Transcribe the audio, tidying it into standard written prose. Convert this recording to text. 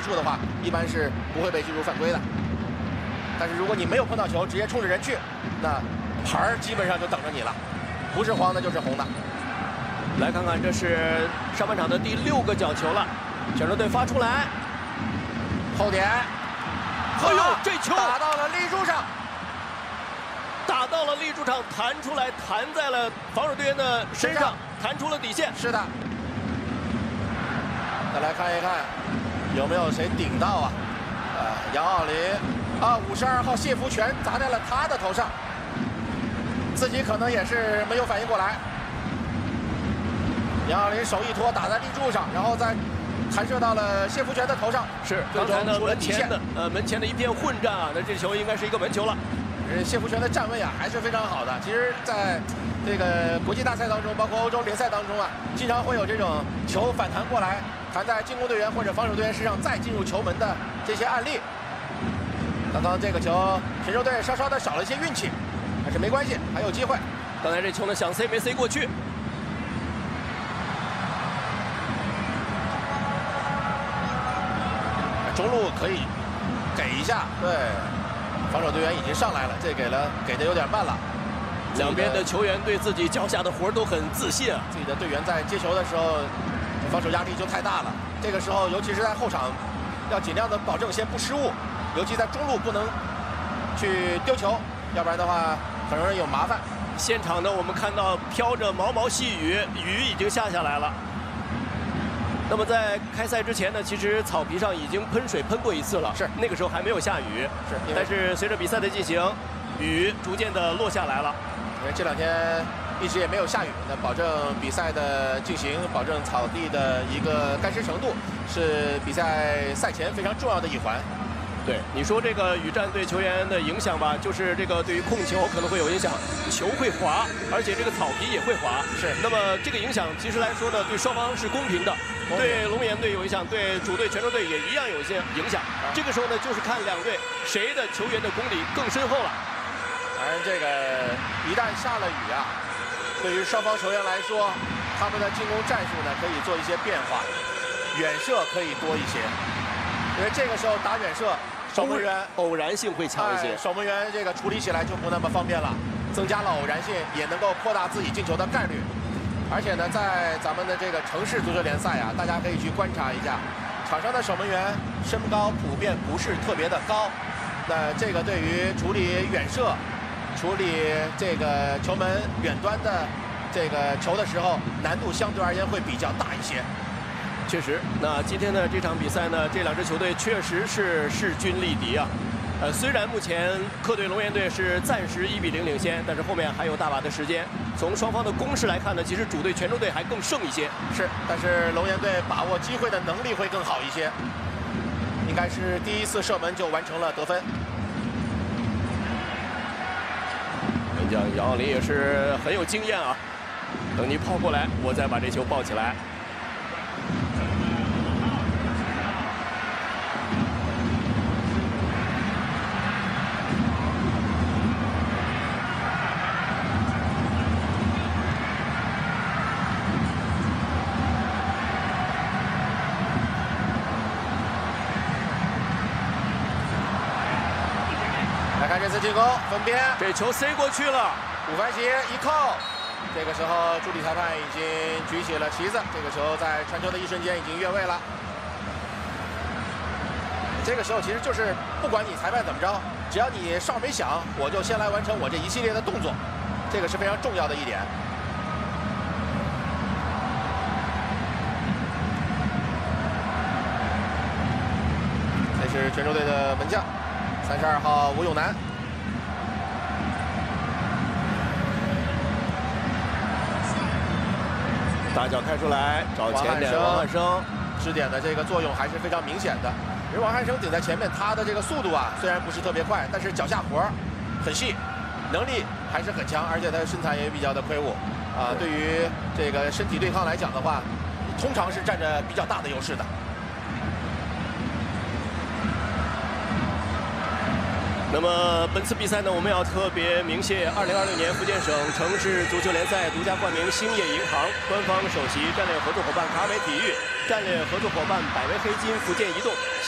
接触的话，一般是不会被记入犯规的。但是如果你没有碰到球，直接冲着人去，那牌儿基本上就等着你了，不是黄的就是红的。 来看看，这是上半场的第6个角球了，全州队发出来， 后点， 哎呦，这球打到了立柱上。 打到了立柱上，弹出来，弹在了防守队员的身上，弹出了底线。 是的。再来看一看，有没有谁顶到啊？杨奥林啊，52号谢福全砸在了他的头上，自己可能也是没有反应过来。杨奥林手一托打在立柱上，然后再弹射到了谢福全的头上。是刚才呢门前的一片混战啊，那这球应该是一个门球了。 谢福全的站位啊还是非常好的。其实，在这个国际大赛当中，包括欧洲联赛当中啊，经常会有这种球反弹过来，弹在进攻队员或者防守队员身上，再进入球门的这些案例。刚刚这个球，神州队稍稍的少了一些运气，但是没关系，还有机会。 刚才这球呢，想塞没塞过去。 中路可以给一下，对。 防守队员已经上来了，这给的有点慢了。 两边的球员对自己脚下的活都很自信啊。 自己的队员在接球的时候，防守压力就太大了。这个时候，尤其是在后场，要尽量的保证先不失误，尤其在中路不能去丢球，要不然的话很容易有麻烦。 现场呢，我们看到飘着毛毛细雨，雨已经下来了。 那么在开赛之前呢，其实草皮上已经喷水喷过一次了，是那个时候还没有下雨，但是随着比赛的进行，雨逐渐的落下来了。 因为这2天一直也没有下雨，那保证比赛的进行，保证草地的一个干湿程度，是比赛赛前非常重要的一环。 对，你说这个雨战对球员的影响吧，就是这个对于控球可能会有影响，球会滑，而且这个草皮也会滑。是，那么这个影响其实来说呢，对双方是公平的，对龙岩队有影响，对主队泉州队也一样有一些影响。这个时候呢，就是看两队谁的球员的功底更深厚了。 当然，这个一旦下了雨啊，对于双方球员来说，他们的进攻战术呢可以做一些变化，远射可以多一些。 因为这个时候打远射，守门员偶然性会强一些， 守门员这个处理起来就不那么方便了，增加了偶然性，也能够扩大自己进球的概率。而且呢，在咱们的这个城市足球联赛啊，大家可以去观察一下，场上的守门员身高普遍不是特别的高，那这个对于处理远射、处理这个球门远端的这个球的时候，难度相对而言会比较大一些。 确实，那今天的这场比赛呢，这2支球队确实是势均力敌啊。虽然目前客队龙岩队是暂时1比0领先，但是后面还有大把的时间。从双方的攻势来看呢，其实主队泉州队还更胜一些。是， 但是龙岩队把握机会的能力会更好一些。应该是第1次射门就完成了得分。 门将杨奥林也是很有经验啊。等你跑过来，我再把这球抱起来。 来看这次进攻分边， 这球塞过去了， 五番鞋一扣。这个时候助理裁判已经举起了旗子，这个球在传球的一瞬间已经越位了。这个时候其实就是不管你裁判怎么着，只要你哨没响，我就先来完成我这一系列的动作，这个是非常重要的一点。这是泉州队的门将，32号吴永南。 大脚开出来，找前点王汉生， 支点的这个作用还是非常明显的。因为王汉生顶在前面，他的这个速度啊，虽然不是特别快，但是脚下活很细，能力还是很强，而且他的身材也比较的魁梧啊。对于这个身体对抗来讲的话，通常是占着比较大的优势的。 那么本次比赛呢，我们要特别鸣谢2026年福建省城市足球联赛独家冠名兴业银行官方首席战略合作伙伴卡尔美体育，战略合作伙伴百威黑金福建移动。